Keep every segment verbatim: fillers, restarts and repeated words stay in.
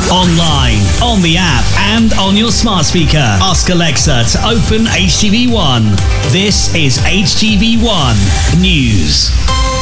Online, on the app, and on your smart speaker. Ask Alexa to open H T V one. This is H T V one News.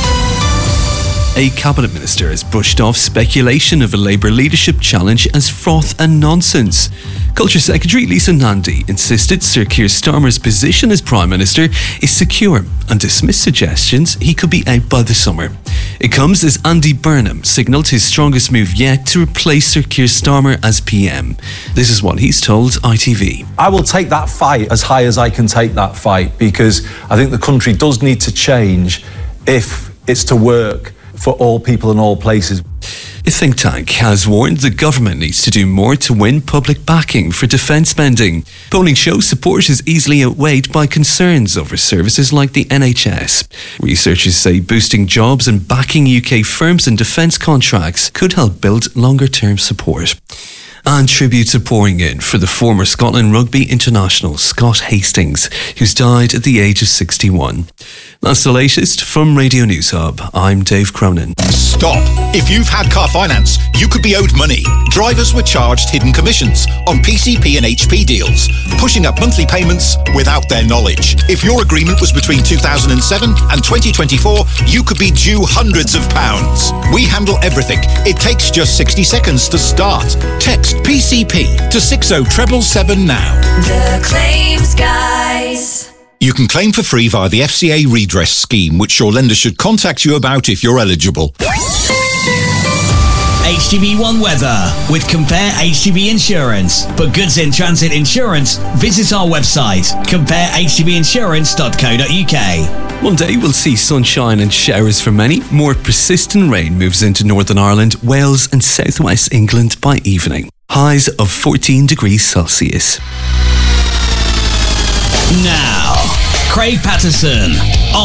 A cabinet minister has brushed off speculation of a Labour leadership challenge as froth and nonsense. Culture Secretary Lisa Nandy insisted Sir Keir Starmer's position as Prime Minister is secure and dismissed suggestions he could be out by the summer. It comes as Andy Burnham signalled his strongest move yet to replace Sir Keir Starmer as P M. This is what he's told I T V. I will take that fight as high as I can take that fight, because I think the country does need to change if it's to work for all people in all places. A think tank has warned the government needs to do more to win public backing for defence spending. Polling shows support is easily outweighed by concerns over services like the N H S. Researchers say boosting jobs and backing U K firms in defence contracts could help build longer-term support. And tributes are pouring in for the former Scotland rugby international Scott Hastings, who's died at the age of sixty-one. That's the latest from Radio News Hub. I'm Dave Cronin. Stop. If you've had car finance, you could be owed money. Drivers were charged hidden commissions on P C P and H P deals, pushing up monthly payments without their knowledge. If your agreement was between two thousand seven and twenty twenty-four, you could be due hundreds of pounds. We handle everything. It takes just sixty seconds to start. Text P C P to six oh seven seven now. The Claims Guys. You can claim for free via the F C A redress scheme, which your lender should contact you about if you're eligible. H T V one weather with Compare H T V Insurance. For goods in transit insurance, visit our website, compare h t v insurance dot co dot u k. One day we'll see sunshine and showers for many. More persistent rain moves into Northern Ireland, Wales and southwest England by evening. Highs of fourteen degrees Celsius. Now, Craig Patterson.